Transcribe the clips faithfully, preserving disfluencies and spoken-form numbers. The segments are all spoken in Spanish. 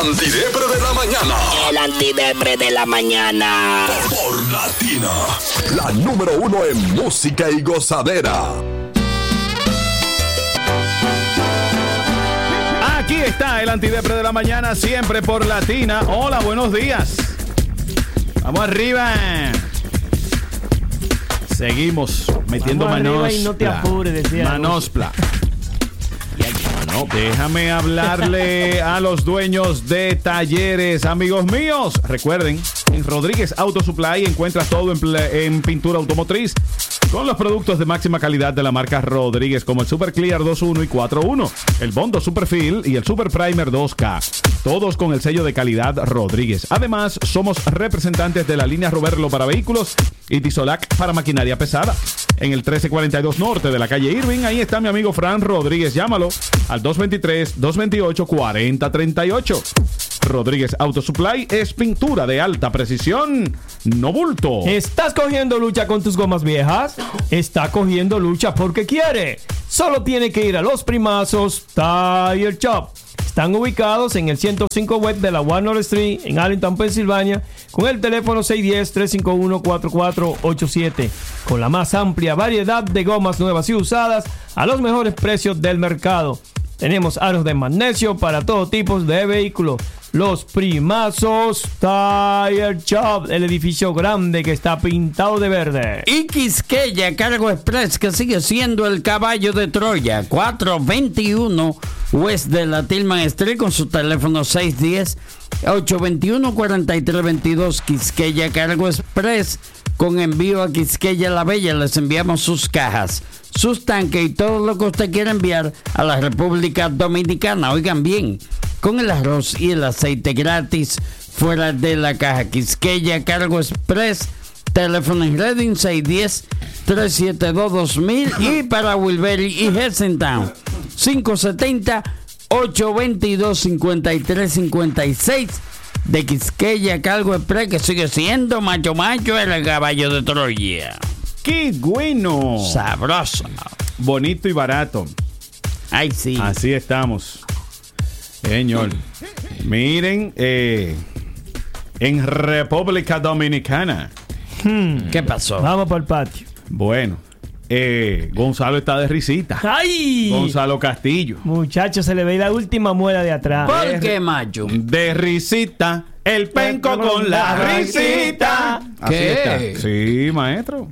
antidepre de la mañana. El antidepre de la mañana. Por Latina, la número uno en música y gozadera. Aquí está el antidepre de la mañana, siempre por Latina. Hola, buenos días. Vamos arriba. Seguimos metiendo manos. Y no te apures, decía. Manospla. No, déjame hablarle a los dueños de talleres, amigos míos. Recuerden, en Rodríguez Auto Supply encuentras todo en, ple- en pintura automotriz con los productos de máxima calidad de la marca Rodríguez, como el Super Clear dos punto uno y cuatro punto uno, el Bondo Super Fill y el Super Primer dos K. Todos con el sello de calidad Rodríguez. Además, somos representantes de la línea Roberlo para vehículos y Tisolac para maquinaria pesada. En el trece cuarenta y dos Norte de la calle Irving, ahí está mi amigo Fran Rodríguez. Llámalo al dos dos tres, dos dos ocho, cuatro cero tres ocho. Rodríguez Auto Supply es pintura de alta precisión, no bulto. ¿Estás cogiendo lucha con tus gomas viejas? Está cogiendo lucha porque quiere. Solo tiene que ir a Los Primazos Tire Shop. Están ubicados en el ciento cinco West de la Warner Street en Arlington, Pensilvania, con el teléfono seis uno cero, tres cinco uno, cuatro cuatro ocho siete, con la más amplia variedad de gomas nuevas y usadas a los mejores precios del mercado. Tenemos aros de magnesio para todo tipo de vehículos. Los Primazos Tire Shop, el edificio grande que está pintado de verde. Y Quisqueya Cargo Express, que sigue siendo el caballo de Troya, cuatrocientos veintiuno West de la Tillman Street, con su teléfono seis uno cero, ocho dos uno, cuatro tres dos dos. Quisqueya Cargo Express, con envío a Quisqueya La Bella. Les enviamos sus cajas, sus tanques y todo lo que usted quiera enviar a la República Dominicana. Oigan bien, con el arroz y el aceite gratis fuera de la caja. Quisqueya Cargo Express, teléfono en Reading seis uno cero, tres siete dos, dos mil, y para Wilbury y Hessentown cinco siete cero, ocho dos dos, cinco tres cinco seis. De Quisqueya Cargo Express, que sigue siendo macho macho el caballo de Troya. ¡Qué bueno! Sabroso. Bonito y barato. Ay, sí. Así estamos. Señor. Miren, eh, en República Dominicana. Hmm. ¿Qué pasó? Vamos por el patio. Bueno, eh, Gonzalo está de risita. ¡Ay! Gonzalo Castillo. Muchacho, se le ve la última muela de atrás. ¿Por qué, macho? De risita. El penco con la risita. Así ¿Qué? está. Sí, maestro.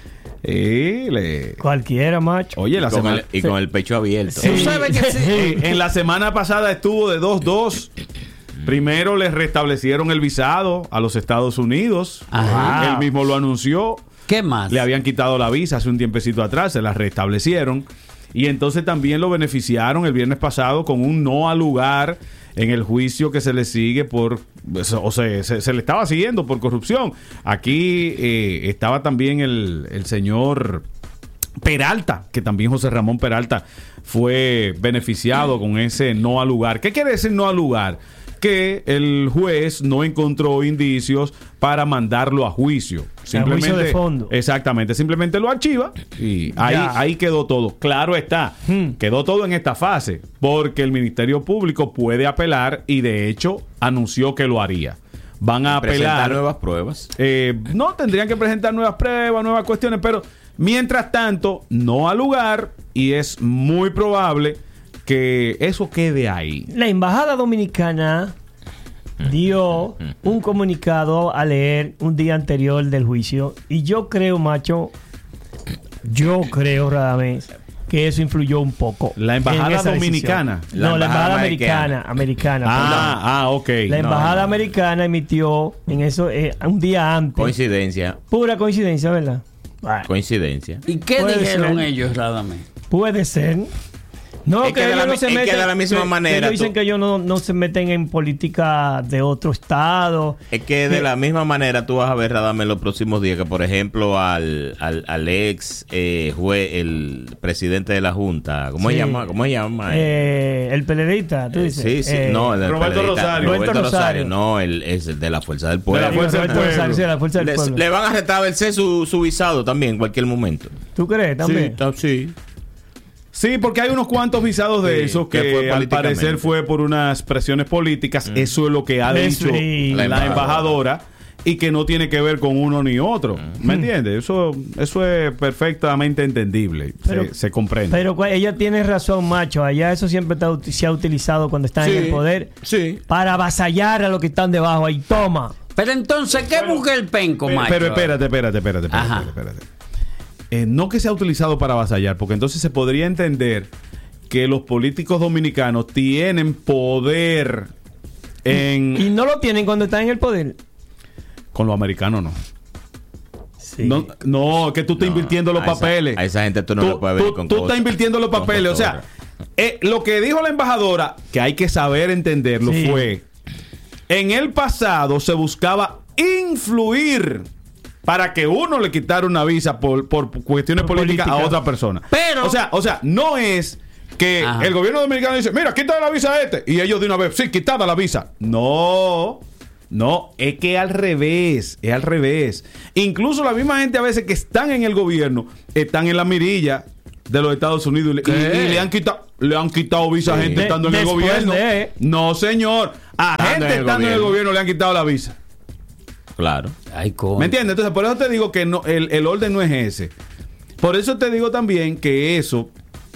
Sí, le... Cualquiera, macho. Oye, la Con semana... el- y con el pecho abierto. ¿Tú sabes que sí? Eh, en la semana pasada estuvo de dos dos. Primero les restablecieron el visado a los Estados Unidos. Ajá. Él mismo lo anunció. ¿Qué más? Le habían quitado la visa hace un tiempecito atrás, se la restablecieron. Y entonces también lo beneficiaron el viernes pasado con un no al lugar en el juicio que se le sigue por, o sea, se, se le estaba siguiendo por corrupción. Aquí eh, estaba también el, el señor Peralta, que también José Ramón Peralta fue beneficiado con ese no al lugar. ¿Qué quiere decir no al lugar? Que el juez no encontró indicios para mandarlo a juicio. Simplemente, juicio de fondo. Exactamente, simplemente lo archiva y ahí, ahí quedó todo. Claro está, Hmm. quedó todo en esta fase, porque el Ministerio Público puede apelar y de hecho anunció que lo haría. Van a Presentar apelar. nuevas pruebas. Eh, no, tendrían que presentar nuevas pruebas, nuevas cuestiones, pero mientras tanto, no al lugar, y es muy probable que eso quede ahí. La Embajada Dominicana dio un comunicado a leer un día anterior del juicio, y yo creo, macho, yo creo, Radamés, que eso influyó un poco. La Embajada en esa Dominicana. decisión. La No, la Embajada Embajada Americana. Americana. Ah, perdón. ah, ok. La No, Embajada no. Americana emitió en eso eh, un día antes. Coincidencia. Pura coincidencia, ¿verdad? Bueno, Coincidencia. ¿Y qué Puede dijeron ser. ellos, Radamés? puede ser. No, Es que de ellos la no mi- se es que meten. de la misma que- que manera ellos dicen tú- que ellos no, no se meten en política de otro estado. Es que de la misma manera tú vas a ver, Radame, en los próximos días que, por ejemplo, al, al, al ex eh, juez, el presidente de la Junta, ¿cómo Sí. se llama? ¿Cómo se llama? Eh, el PLDista, tú Eh, dices. sí, sí, Eh, no, el del Roberto periodista, Rosario. Roberto Roberto Rosario, Rosario. no, el, es el de la Fuerza del Pueblo. De la Fuerza del Roberto Pueblo. Rosario, sí, la fuerza del Le, pueblo. le van a restablecer su, su visado también en cualquier momento. ¿Tú crees también? Sí, ta- sí. Sí, porque hay unos cuantos visados de Sí, esos que que, fue al políticamente. parecer fue por unas presiones políticas. Mm. Eso es lo que ha Eso dicho sí. la, La embajadora. embajadora. Y que no tiene que ver con uno ni otro. Mm. ¿Me entiendes? Eso, eso es perfectamente entendible. Pero- se, se comprende. Pero cu- ella tiene razón, macho. Allá eso siempre está ut- se ha utilizado cuando están Sí, en el poder sí. para avasallar a los que están debajo. Ahí toma. Pero entonces, ¿qué busca el penco, pero, macho? pero espérate, espérate, espérate, espérate. Ajá. espérate, espérate. Eh, no que sea utilizado para avasallar, porque entonces se podría entender que los políticos dominicanos tienen poder en... Y no lo tienen cuando están en el poder. Con los americanos no. Sí. No, no, que tú estás No, invirtiendo los a esa- papeles. a esa gente tú no tú, le puedes venir tú- con tú cosas. estás invirtiendo los Con papeles. O sea, cotorra. eh, lo que dijo la embajadora, que hay que saber entenderlo, Sí. fue: en el pasado se buscaba influir para que uno le quitara una visa por, por cuestiones Por políticas política. a otra persona. Pero- o sea, o sea, no es que Ajá. el gobierno dominicano dice, mira, quita la visa a este. Y ellos de una vez, sí, quitada la visa. No. No, es que al revés, es al revés. Incluso la misma gente a veces que están en el gobierno están en la mirilla de los Estados Unidos y, le- y- y le han quitado le han quitado visa a gente De- estando en el después gobierno. de- No, señor. A Estando gente en el estando en el gobierno. gobierno le han quitado la visa. Claro. Ay, coño. ¿Me entiendes? Entonces, por eso te digo que no, el, el orden no es ese. Por eso te digo también que eso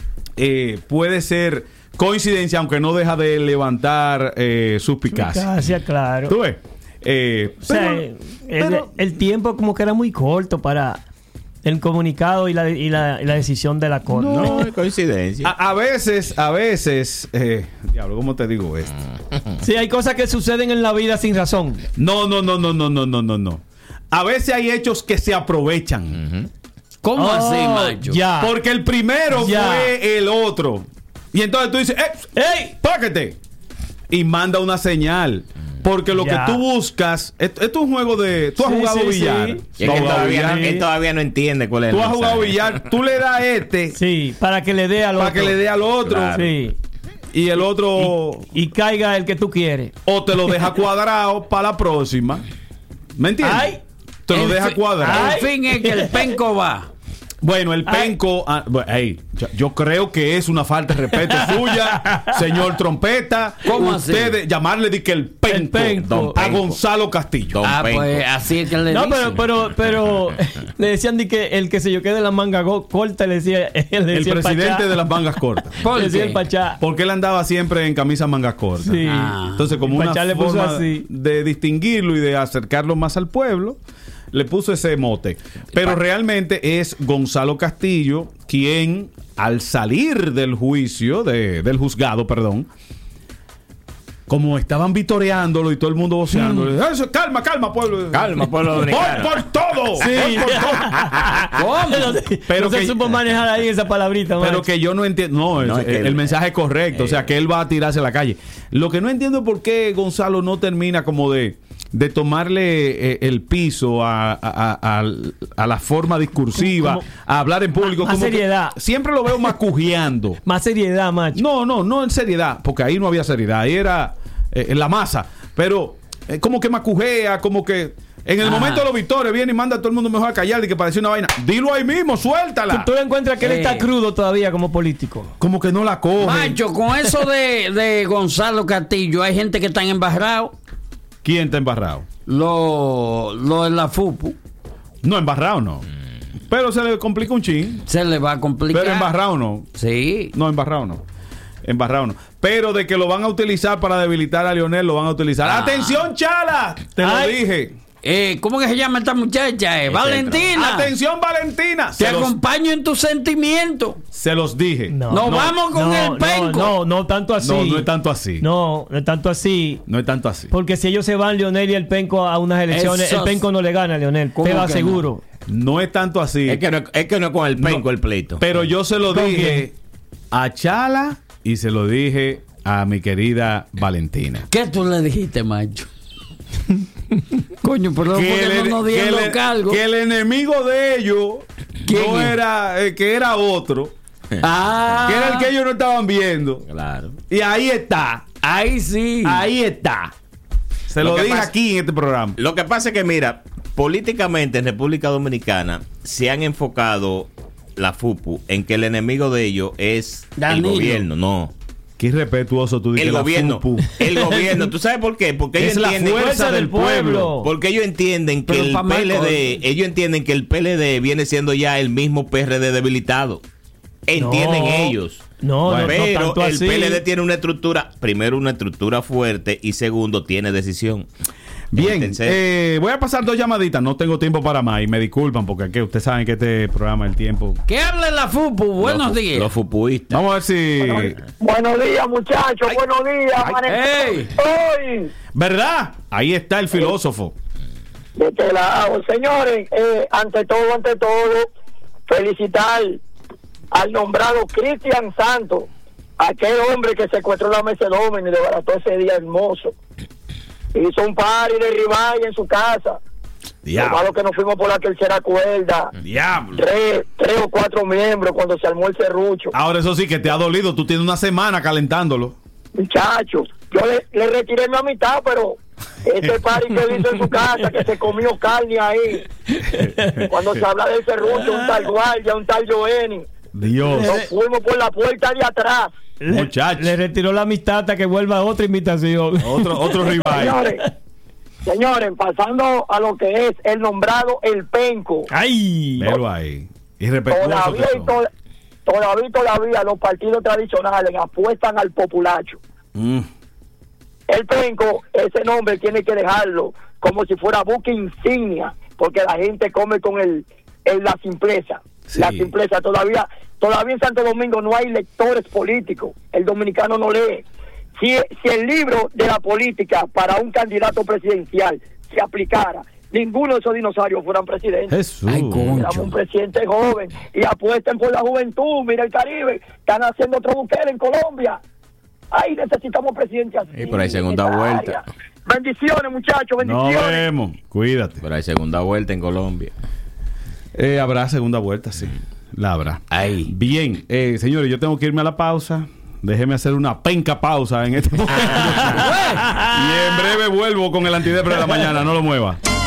eh, puede ser coincidencia, aunque no deja de levantar eh, suspicacia. Gracias, claro. ¿Tú ves? Eh, O sea, pero- el, pero- el tiempo como que era muy corto para el comunicado y la, y la, y la decisión de la corte. No, es coincidencia. a, a veces, a veces, eh, diablo, ¿cómo te digo esto? Sí, hay cosas que suceden en la vida sin razón. No, no, no, no, no, no, no, no, no. A veces hay hechos que se aprovechan. ¿Cómo Oh, así, macho? Ya. Porque el primero Ya. fue el otro. Y entonces tú dices, ¡eh! ¡Ey! ¡Páquete! Y manda una señal. Porque lo Ya. que tú buscas, esto, esto es un juego de... Tú has Sí, jugado sí, billar. sí. Y Tú es has que jugado todavía, billar. él todavía no entiende cuál es el Tú has jugado mensaje. billar. Tú le das a este Sí, para que le dé al para otro. que le dé al otro. Claro. Sí. Y el otro... Y caiga el que tú quieres. O te lo deja cuadrado para la próxima. ¿Me entiendes? Ay. Te lo El deja fi- cuadrado. El fin es que el penco va. Bueno, el Ay. penco. ah, bueno, ey, yo, yo creo que es una falta de respeto suya, señor Trompeta. ¿Cómo así? Usted llamarle de que el penco, El penco. don- a Penco. Gonzalo Castillo. Don Ah, Penco. pues así es que le No, dicen. pero, pero, pero le decían de que el que se yo quede la manga go- corta le decía, le el decía presidente Pachá. de las mangas cortas. ¿Por Le decía qué? el Pachá. Porque él andaba siempre en camisa mangas cortas. Sí. Ah. Entonces, como Y una Pachá le puso forma así. de distinguirlo y de acercarlo más al pueblo, le puso ese mote. Pero realmente es Gonzalo Castillo quien, al salir del juicio, de- del juzgado, perdón, como estaban vitoreándolo y todo el mundo voceando, "Eso, calma, calma, pueblo. Calma, pueblo ¡Voy dominicano. por todo! Sí. ¡Voy por todo! ¿Cómo? No, se- Pero no se que- supo manejar ahí esa palabrita, Pero macho. que yo no entiendo. No, No, el, es que el él- mensaje es correcto. o sea, que él va a tirarse a la calle. Lo que no entiendo es por qué Gonzalo no termina como de, de tomarle eh, el piso a, a- a- a- a la forma discursiva, Como- a hablar en público. más como que seriedad. siempre lo veo macujeando. Más seriedad, macho. No, no, no en seriedad, porque ahí no había seriedad. Ahí era eh, en la masa. Pero eh, como que macujea, como que. En el Ajá. momento de los victorios viene y manda a todo el mundo mejor a callar y que parecía una vaina. Dilo ahí mismo, suéltala. ¿Tú, tú encuentras que él Sí. está crudo todavía como político? Como que no la coge. Macho, con eso de, de Gonzalo Castillo, hay gente que están embarrados. ¿Quién está embarrado? Lo, lo de la FUPU No, embarrado no. Pero se le complica un chin. se le va a complicar. Pero embarrado no. Sí. No, embarrado no. Embarrado no. Pero de que lo van a utilizar para debilitar a Lionel, lo van a utilizar. Ah. ¡Atención, Chala! Te Ay. lo dije. Eh, ¿Cómo que se llama esta muchacha? Eh, Valentina. ¡Atención, Valentina! Te Se los, acompaño en tus sentimientos. se los dije. No. Nos vamos con no, el penco. No, no, no tanto así. No, no es tanto así. No, No, no es tanto así. es tanto así. Porque si ellos se van, Leonel y el Penco, a unas elecciones, Esos- el Penco no le gana a Leonel. ¿Cómo Te lo que aseguro. No es tanto así. Es que no es, que no es con el penco No. el pleito. Pero yo se lo ¿Con dije a Chala y se lo dije a mi querida Valentina. ¿Qué tú le dijiste, macho? Coño, pero ¿por que, qué no el, nos que dieron el- los cargos? que el enemigo de ellos ¿Quién no es? era eh, que era otro, Ah, que era el que ellos no estaban viendo. Claro. Y ahí está, ahí sí. ahí está. Se lo, Lo que dije pasa- aquí en este programa. Lo que pasa es que, mira, políticamente en República Dominicana se han enfocado la FUPU en que el enemigo de ellos es Danilo. el gobierno, no. Qué irrespetuoso tú dices. El la gobierno, FUPU. el gobierno, ¿tú sabes por qué? Porque ellos Es la entienden, fuerza del pueblo. porque ellos entienden que Pero el pa' mal P L D, corte. ellos entienden que el P L D viene siendo ya el mismo P R D debilitado. Entienden No. ellos. No, no, no pero tanto el así. P L D tiene una estructura, primero una estructura fuerte y segundo tiene decisión. Bien, Entonces, eh, voy a pasar dos llamaditas. No tengo tiempo para más y me disculpan porque aquí ustedes saben que este programa, el tiempo. ¿Qué habla la FUPU? Buenos los, días. Los fupuistas. Vamos a ver si. Buenos días, muchachos. Buenos días. Ey. Hoy, ¿Verdad? Ahí está el filósofo. de este lado, señores, eh, ante todo, ante todo, felicitar al nombrado Cristian Santos, aquel hombre que secuestró la Mercedes y le desbarató ese día hermoso. Hizo un party de ribeye en su casa. Lo malo que nos fuimos por la tercera cuerda. Diablo. Tres, tres o cuatro miembros cuando se armó el serrucho. Ahora, eso sí que te ha dolido. Tú tienes una semana calentándolo. Muchachos, yo le, le retiré mi amistad, pero ese party que hizo en su casa, que se comió carne ahí, cuando se habla del serrucho, un tal guardia, un tal Joeni, Dios. nos fuimos por la puerta de atrás. Le, Muchacho. le retiró la amistad hasta que vuelva otra invitación. Otro, otro rival. Señores, señores, pasando a lo que es el nombrado El Penco. ¡Ay! Velo ahí. Irrespetuoso. Todavía, que y son. to- todavía, todavía los partidos tradicionales apuestan al populacho. Mm. El Penco, ese nombre tiene que dejarlo como si fuera buque insignia, porque la gente come con el, el la simpleza. Sí. La simpleza. Todavía, todavía en Santo Domingo no hay lectores políticos. El dominicano no lee. Si, si el libro de la política para un candidato presidencial se aplicara, ninguno de esos dinosaurios fueran presidentes. Jesús. Ay, con- Éramos un presidente joven y apuesten por la juventud. Mira el Caribe, están haciendo otro Bukele en Colombia. Ay, necesitamos presidente así. Y por ahí segunda en esta vuelta. área. Bendiciones, muchachos, Nos bendiciones. vemos. Cuídate. Pero hay segunda vuelta en Colombia. Eh, habrá segunda vuelta, sí. La habrá. Ahí. Bien, eh, señores, yo tengo que irme a la pausa. Déjeme hacer una penca pausa en este momento. Y en breve vuelvo con el antidepre de la mañana. No lo mueva.